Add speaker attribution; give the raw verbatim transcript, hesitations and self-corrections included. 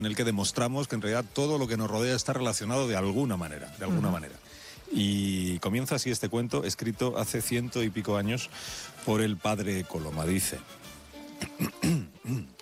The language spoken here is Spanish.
Speaker 1: en el que demostramos que en realidad todo lo que nos rodea está relacionado de alguna manera, de alguna uh-huh. manera. Y comienza así este cuento, escrito hace ciento y pico años por el padre Coloma. Dice: